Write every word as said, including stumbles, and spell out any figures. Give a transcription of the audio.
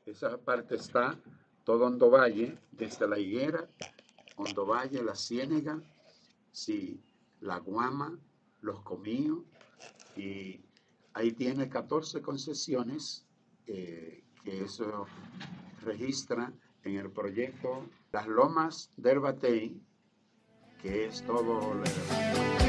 Esa parte está todo Hondo Valle, desde La Higuera, Hondo Valle, La Ciénega, sí, La Guama, Los Comíos, y ahí tiene catorce concesiones eh, que eso registra en el proyecto Las Lomas del Batey, que es todo...